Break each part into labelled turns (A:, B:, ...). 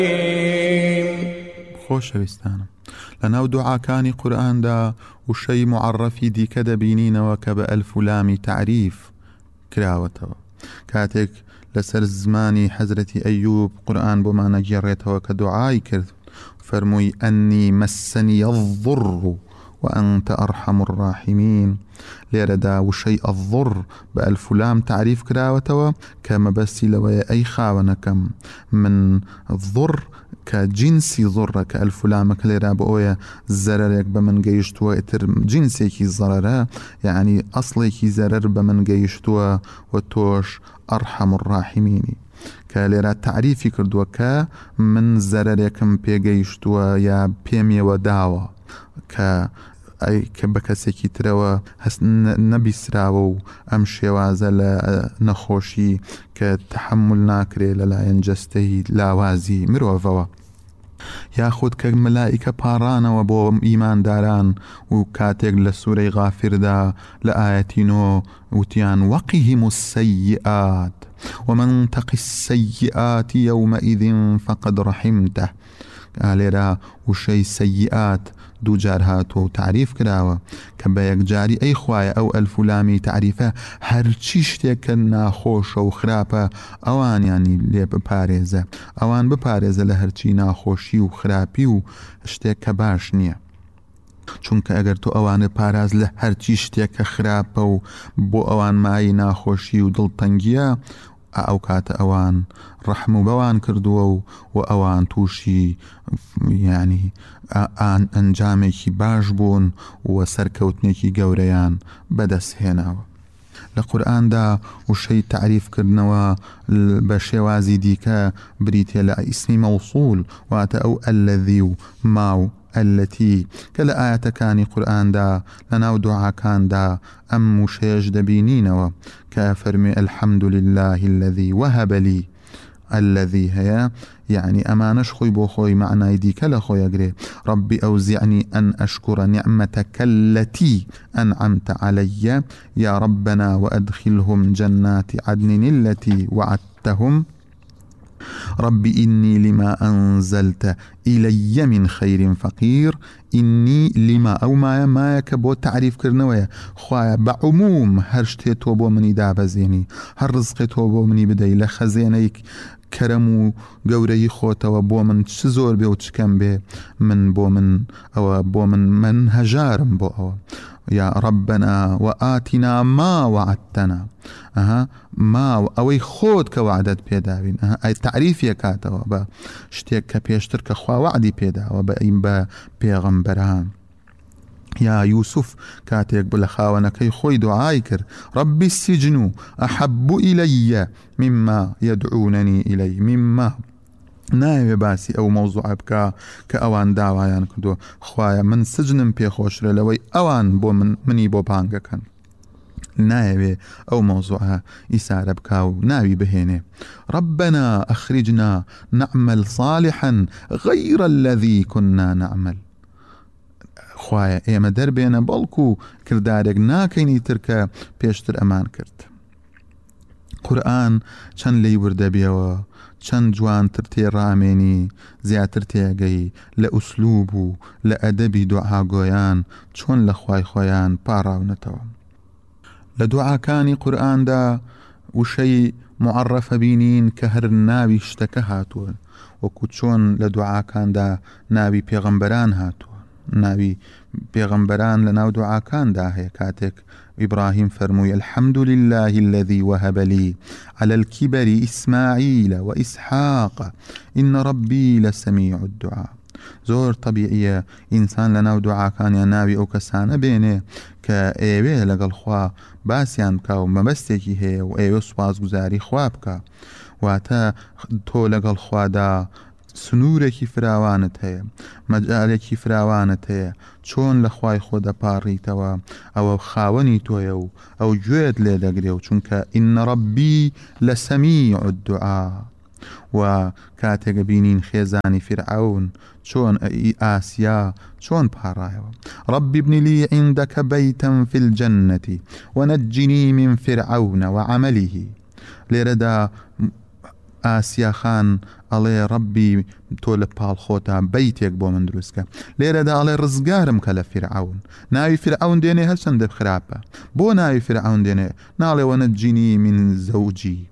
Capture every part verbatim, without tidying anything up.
A: خۆشەویستانم لەناو دوعاکانی قورئاندا وشەی معەڕەفی دیکە دەبینینەوە کە بە ئەلف و لامی تعریف کراوەتەوە. کاتێک لەسەر زمانی حەزرەتی ئەیوب قورئان بۆمانە گێڕێتەوە کە دوعای کرد فەرمووی ئەنی مەسەنی الضر وأنت أرحم الراحمين. لێرەدا وشەی ئەضڕ بە ئەلف و لام تعریف کراوەتەوە کە مەبەستی لەوەیە ئەی خاوەنەکەم من ضڕ کە جینسی ضڕە کە ئەلف و لامەکە لێرا بە ئەوەیە زەرەرێک بە من گەیشتووە ئیتر جینسێکی زەرەرە یعنی ئەسڵێکی زەرەر بە من گەیشتووە و تۆش ئەرحەم الراحمینی کە لێرە تعریفی کردووە کە من زەرەرێکم پێگەیشتووە یا پێمیەوە داوە کە کە بە کەسێکی ترەوە هەست نەبیسراوە و ئەم شێوازە لە نەخۆشی کە تەحمل ناکرێت لەلایەن جەستەی لاوازی مرۆڤەوە یاخود کە مەلائیکە پاڕانەوە بۆ ئیمانداران و کاتێک لە سوورەی غافردا لە ئایەتی نۆ وتیان وەقیهم السەیئات ومن تق السەیئات یومئذ فقد رحمته. لێرە وشەی سەیئات دوو جار هاتووە و تعریف کراوە کە بە یەکجاری ئەی خوایە ئەو ئەلف و لامی تعریفە هەرچی شتێکە ناخۆشە و خراپە ئەوانیانی لێ بپارێزە ئەوان بپارێزە لە هەرچی ناخۆشی و خراپی و شتێک کە باش نییە. چونکە ئەگەر تۆ ئەوانە پاراز لە هەرچی شتێکە خراپە و بۆ ئەوان مای ناخۆشی و دڵتەنگیە ئەو کاتە ئەوان ڕەحم و بەوان کردووە و و ئەوان تووشی ینی ئەنجامێکی باش بوون و سەرکەوتنێکی گەورەیان بەدەست هێناوە. لە قورئاندا وشەی تعریفکردنەوە بە شێوازی دیکە بریتێ لە ئیسمی مەوسوول واتە ئەو ئەلەذی و ماو التي كلا آيات كاني قرآن دا لناو دعا كان دا أم شيش دبينينوا كافرمي الحمد لله الذي وهب لي الذي هي يعني أمانش خوي بو خوي معنى يديك لخوي يقري ربي أوزعني أن أشكر نعمتك التي أنعمت علي يا ربنا وأدخلهم جنات عدن التي وعدتهم ربي إني لما أنزلت إلي من خير فقير إني لما أو ما ما يكبو تعريف كرنوية خوايا بعموم هرشتي توبو مني دابزيني هر رزقي توبو مني بدأي لخزينيك كرمو قوري خوتا وبو من تشزور بي وتشكم بي من بو من أو بو من من هجارم بو أو يا ربنا وآتنا ما وعدتنا أها ما أوي خود كوعدت بيداوين أها أي تعريف يكاتوا با شتيك كبيشتر كخوا وعدي بيدا وبأيم با بيغمبران. يا يوسف كاتيك بلخاونكي خوي دعايكر ربي السجن أحب إلي مما يدعونني إلي مما ناوێ باسی ئەو مەوزوعە بکە کە ئەوان داوایان کردووە خوایە من سجنم پێخۆشرە لەوەی ئەوان بۆ من منی بۆ بانگەکەن ناوێ ئەو مەوزوعە ئیسارە بکە و ناوی بهێنێ ربنا أخرجنا نعمل صالحا غير الذي كنا نعمل خوایە ئێمە دەربێنە بەڵکو کردارێک ناکەینی ترکە پێشتر ئەمان کرد. قورئان چەند لی وردەبێەوە چەند جوانتر تێڕامێنی زیاتر تێگەی لە ئوسلوب و لە ئەدەبی دوعاگۆیان چۆن لە خوای خۆیان پاڕاونەتەوە. لە دوعاکانی قورئاندا وشەی معەڕەفە بینین کە هەر ناوی شتەکە هاتووە وەکو چۆن لە دوعاکاندا ناوی پێغەمبەران هاتووە ناوی پێغەمبەران لە ناو دوعاکاندا هەیە کاتێک إبراهيم فرموي الحمد لله الذي وهب لي على الكبر إسماعيل وإسحاق إن ربي لسميع الدعاء. زور طبيعية إنسان لنا ودعاء كان يناوي أو كسانة بينه كأيوه لقل خوا باسيان بكا ومبستيكي هي وأيوه سواز گزاري خوا بكا واتا تو لقل خوا دا سنوورێکی فراوانت هەیە مەجالێکی فراوانت هەیە چۆن لە خوای خۆ دەپاڕیتەوە ئەوە خاوەنی تۆیە و ئەو گوێت لێ دەگرێ و چونکە ئین ڕەبی لەسەمیع الدوعا. و کاتێکە بینین خێزانی فرعون چۆن ئاسیا چۆن پاڕایەوە ربي ابن لي عندك بيتا في الجنة ونجني من فرعون وعمله. لێرەدا ئاسیا خان ئەڵێ ڕەبی تۆ لە پاڵخۆتا بەیتێک بۆ من دروستکە. لێرەدا ئەڵێ ڕزگارم کە لە فرعون. ناوی فرعون دێنێ هەرچەندە خراپە. بۆ ناوی فرعون دێنێ؟ ناڵێ وەنەجینی من زەوجی،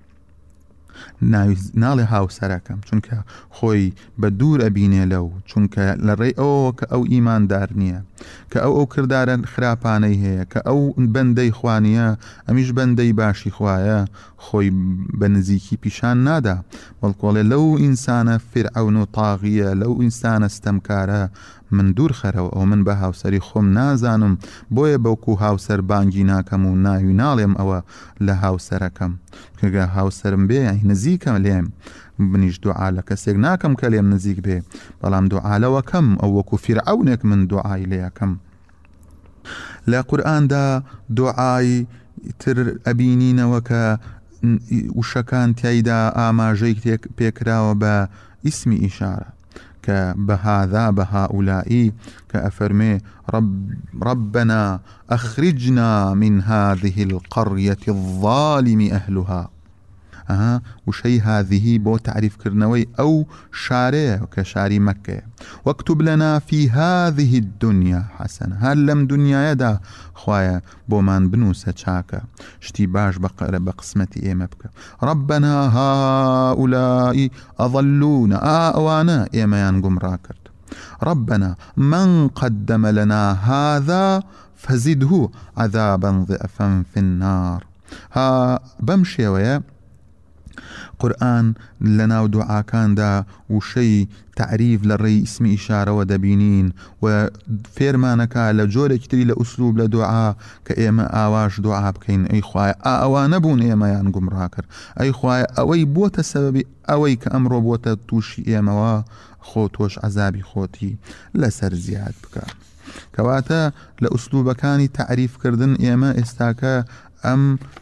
A: ناڵێ هاوسەرەکەم، چونکە خۆی بە دوور ئەبینێ لەو، چونکە لە ڕێی ئەوە کە ئەو ئیماندار نییە، کە ئەو ئەو کردارە خراپانەی هەیە، کە ئەو بەندەی خوانیە، ئەمیش بەندەی باشی خوایە، خۆی بە نزیکی پیشان نادا. بەڵکۆڵێ لەو ئینسانە فرعون و تاغیە، لەو ئینسانە ستەمکارە من دوور خەرەوە، ئەو من بە هاوسەری خۆم نازانم، بۆیە بەوکو هاوسەر بانگی ناکەم و ناوی ناڵێم ئەوە لە هاوسەرەکەم، کەگە هاوسەرم بێ نزیکەم لێم، منیش دوعا لە کەسێک ناکەم کە لێم نزیک بێ، بەڵام دوعالەوەکەم ئەو وەکو فرعونێک من دوعای لێەکەم. لە قورئاندا دوعای تر ئەبینینەوە کە وشەکان تایدا ئاماژەی پێکراوە بە ئیسمی ئیشارە، کە بەهذا بەهاولائی کە ئەفەرمێ رب ربنا أخرجنا من هذه القرية الظالم أهلها. ئەها وشەی هذه بۆ تعریفکردنەوەی ئەو شارەیە کە شاری مەککەیە. واكتب لنا في هذه الدنيا حسنة، هەر لەم دنیایەدا خوایە بۆمان بنووسە چاکە، شتی باش بە قسمەتی ئێمە بکە. ربنا هؤلاء أضلونا، ئەوانە ئێمەیان گومڕا کرد. ربنا من قدم لنا هذا فزده عذابا ضعفا في النار. ها بەم شێوەیە قورئان لەناو دوعاکاندا وشەی تعریف لە ڕێی ئیسمی ئیشارەوە دەبینین و فێرمانەکە لە جۆرێکی تری لە ئوسلوب لە دوعا کە ئێمە ئاواش دوعا بکەین. ئەی خوایە ئەوانە بوون ئێمەیان گومڕا کرد، ئەی خوایە ئەوەی بۆتە سەبەبی ئەوەی کە ئەمڕۆ بۆتە تووشی ئێمەوە، خۆ تۆش عەزابی خۆتی لەسەر زیاد بکە. کەواتە لە ئوسلوبەکانی تعریفکردن ئێمە ئێستاکە ئەم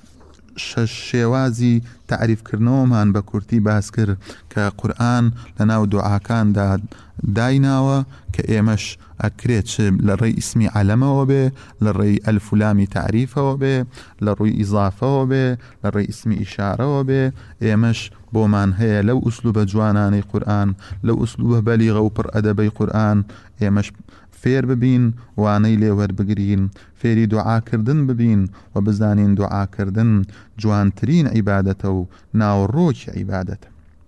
A: شێوازی تعریفکردنەوەمان بە کورتی باس کرد کە قورئان لەناو دوعاکاندا دایناوە کە ئێمەش ئەکرێت لە ڕێی ئیسمی عەلەمەوە بێ، لە ڕێی ئەلف و لامی تعریفەوە بێ، لە ڕووی ئیضافەوە بێ، لە ڕێی ئیسمی ئیشارەوە بێ. ئێمەش بۆمان هەیە لەو ئوسلوبە جوانانەی قورئان، لەو ئوسلوبە بەلیغە و پڕ ئەدەبەی قورئان ئێمەش فێر ببین، وانەی لێوەربگرین، فێری دوعاکردن ببین و بزانین دوعاکردن جوانترین عیبادەتە و ناوڕۆکی عیبادەتە.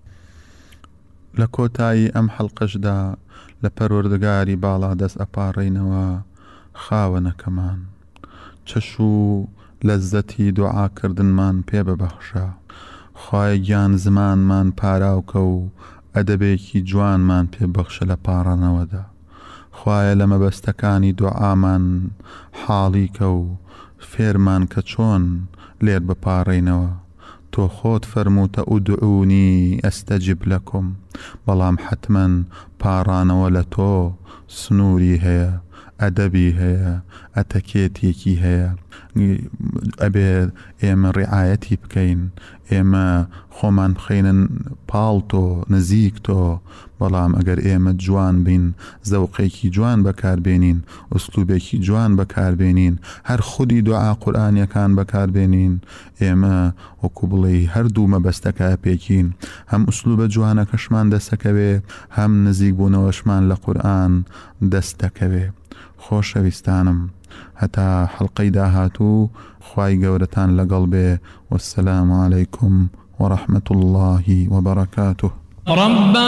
A: لە کۆتایی ئەم حەڵقەشدا لە پەروەردگاری باڵا دەست ئەپاڕێنەوە خاوەنەکەمان، چەش و لەززەتی دوعاکردنمان پێ ببەخشە. خوای گیان زمانمان پاراوکە و ئەدەبێکی جوانمان پێ بەخشە لە پاڕانەوەدا. خوایە لە مەبەستەکانی دوعامان حاڵیکە و فێرمان کە چۆن لێر بپاڕێنەوە. تۆ خۆت فەرمووتە ئودعونی ئەستەجب لەکم، بەڵام حتمەن پاڕانەوە لە تۆ سنووری هەیە، ئەدەبی هەیە، ئەتەکێتێکی هەیە. ئەبێ ئێمە ڕعایەتی بکەین، ئێمە خۆمان بخەینن پاڵ تۆ نزیک تۆ، بەڵام ئەگەر ئێمە جوان بین، زەوقێکی جوان بەکاربێنین، ئوسلوبێکی جوان بەکاربێنین، هەر خودی دوعا قورئانیەکان بەکاربێنین، ئێمە وەکو بڵێ هەردوو مەبەستەکە پێکین، هەم ئوسلوبە جوانەکەشمان دەستەکەوێ، هەم نزیک بوونەوەشمان لە قورئان دەستەکەوێ. خۆشەویستانم، هەتا حەڵقەی داهاتوو خوای گەورەتان لەگەڵ بێ. وەسسەلامو عەلەیکم وەڕەحمەتوڵڵاهی وەبەرەکاتوه.